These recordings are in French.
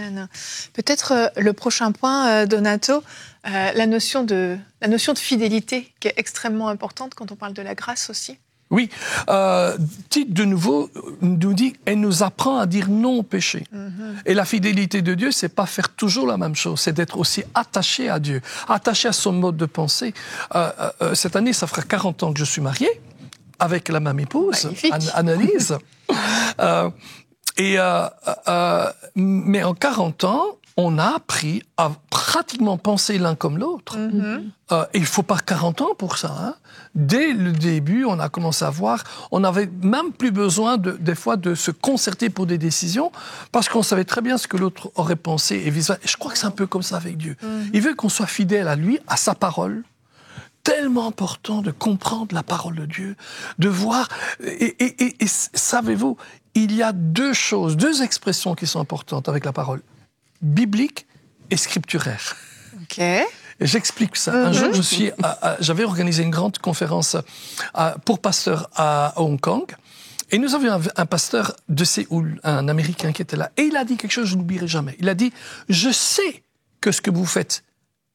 Amen. Peut-être le prochain point, Donato, la notion de fidélité qui est extrêmement importante quand on parle de la grâce aussi. Oui, Tite de nouveau nous dit, elle nous apprend à dire non au péché. Et la fidélité de Dieu, c'est pas faire toujours la même chose, c'est d'être aussi attaché à Dieu, attaché à son mode de pensée. Cette année, ça fera 40 ans que je suis marié avec la même épouse, Annelise. Mais en 40 ans, on a appris à pratiquement penser l'un comme l'autre. Il ne faut pas 40 ans pour ça. Hein. Dès le début, on a commencé à voir, on n'avait même plus besoin des fois de se concerter pour des décisions, parce qu'on savait très bien ce que l'autre aurait pensé. Et je crois que c'est un peu comme ça avec Dieu. Il veut qu'on soit fidèle à lui, à sa parole. Tellement important de comprendre la parole de Dieu, de voir... Et savez-vous, il y a deux expressions qui sont importantes avec la parole. Biblique et scripturaire. Ok. Et j'explique ça. Un jour, j'avais organisé une grande conférence pour pasteurs à Hong Kong. Et nous avions un pasteur de Séoul, un Américain qui était là. Et il a dit quelque chose que je n'oublierai jamais. Il a dit, je sais que ce que vous faites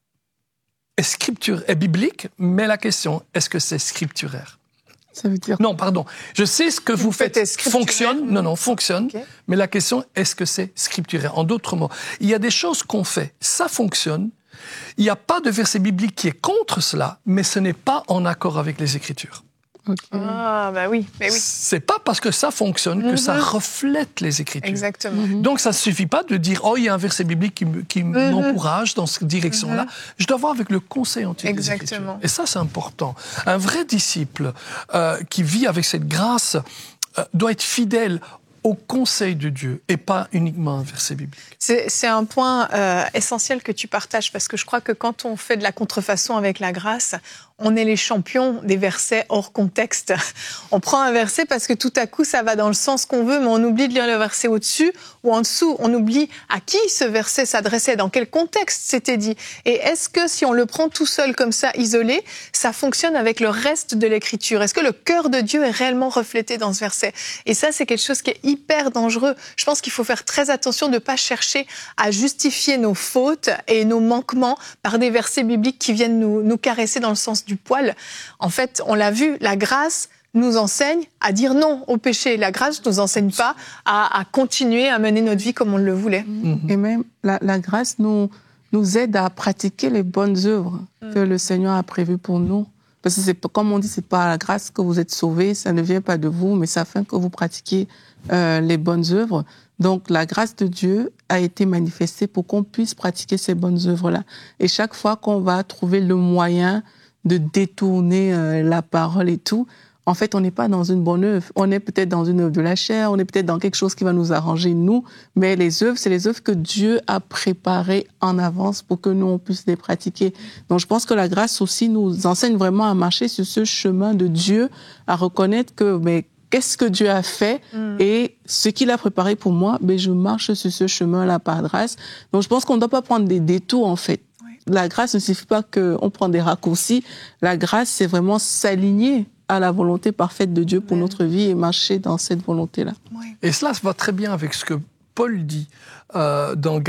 est biblique, mais la question, est-ce que c'est scripturaire? Ça veut dire... Non, pardon. Je sais ce que vous faites fonctionne. Fonctionne. Okay. Mais la question, est-ce que c'est scripturaire? En d'autres mots, il y a des choses qu'on fait, ça fonctionne. Il n'y a pas de verset biblique qui est contre cela, mais ce n'est pas en accord avec les Écritures. Okay. Ah, bah oui, mais oui. C'est pas parce que ça fonctionne que ça reflète les Écritures. Exactement. Donc, ça ne suffit pas de dire « Oh, il y a un verset biblique qui m'encourage dans cette direction-là. » Je dois voir avec le conseil antique des Écritures. Et ça, c'est important. Un vrai disciple qui vit avec cette grâce doit être fidèle au conseil de Dieu et pas uniquement un verset biblique. C'est un point essentiel que tu partages, parce que je crois que quand on fait de la contrefaçon avec la grâce, on est les champions des versets hors contexte. On prend un verset parce que tout à coup, ça va dans le sens qu'on veut, mais on oublie de lire le verset au-dessus ou en dessous. On oublie à qui ce verset s'adressait, dans quel contexte c'était dit. Et est-ce que si on le prend tout seul comme ça, isolé, ça fonctionne avec le reste de l'Écriture? Est-ce que le cœur de Dieu est réellement reflété dans ce verset? Et ça, c'est quelque chose qui est hyper dangereux. Je pense qu'il faut faire très attention de ne pas chercher à justifier nos fautes et nos manquements par des versets bibliques qui viennent nous caresser dans le sens du poil. En fait, on l'a vu, la grâce nous enseigne à dire non au péché. La grâce ne nous enseigne pas à continuer à mener notre vie comme on le voulait. Et même, la grâce nous aide à pratiquer les bonnes œuvres que le Seigneur a prévues pour nous. Parce que, comme on dit, c'est par la grâce que vous êtes sauvés, ça ne vient pas de vous, mais c'est afin que vous pratiquiez les bonnes œuvres. Donc, la grâce de Dieu a été manifestée pour qu'on puisse pratiquer ces bonnes œuvres-là. Et chaque fois qu'on va trouver le moyen de détourner la parole et tout, en fait, on n'est pas dans une bonne œuvre. On est peut-être dans une œuvre de la chair, on est peut-être dans quelque chose qui va nous arranger, nous, mais les œuvres, c'est les œuvres que Dieu a préparées en avance pour que nous, on puisse les pratiquer. Donc, je pense que la grâce aussi nous enseigne vraiment à marcher sur ce chemin de Dieu, à reconnaître que, mais qu'est-ce que Dieu a fait et ce qu'il a préparé pour moi, mais je marche sur ce chemin-là par grâce. Donc, je pense qu'on ne doit pas prendre des détours, en fait. La grâce ne suffit pas qu'on prend des raccourcis. La grâce, c'est vraiment s'aligner à la volonté parfaite de Dieu pour notre vie et marcher dans cette volonté-là. Et cela va très bien avec ce que Paul dit dans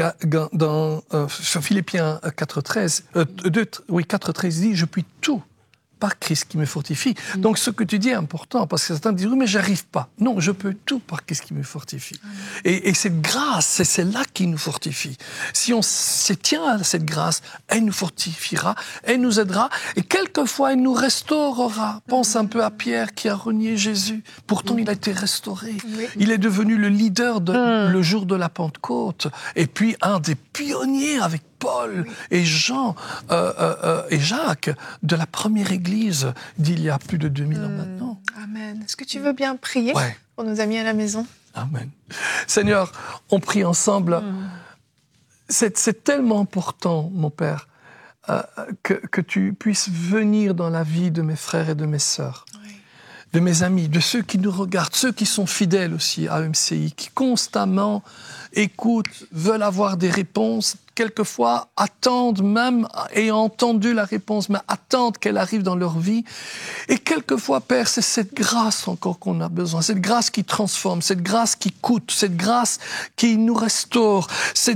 Philippiens 4.13. 4.13 dit « Je puis tout par Christ qui me fortifie ». Donc, ce que tu dis est important, parce que certains disent « Oui, mais j'arrive pas ». Non, je peux tout par Christ qui me fortifie. Et cette grâce, c'est celle-là qui nous fortifie. Si on se tient à cette grâce, elle nous fortifiera, elle nous aidera, et quelquefois, elle nous restaurera. Pense un peu à Pierre qui a renié Jésus. Pourtant, il a été restauré. Il est devenu le leader le jour de la Pentecôte. Et puis, un des pionniers avec Paul et Jean et Jacques de la première église d'il y a plus de 2000 ans maintenant. Amen. Est-ce que tu veux bien prier pour nos amis à la maison? Amen. Seigneur, on prie ensemble. C'est tellement important, mon Père, que tu puisses venir dans la vie de mes frères et de mes sœurs, de mes amis, de ceux qui nous regardent, ceux qui sont fidèles aussi à MCI, qui constamment écoutent, veulent avoir des réponses, quelquefois attendent même, ayant entendu la réponse, mais attendent qu'elle arrive dans leur vie. Et quelquefois, Père, c'est cette grâce encore qu'on a besoin, cette grâce qui transforme, cette grâce qui coûte, cette grâce qui nous restaure, cette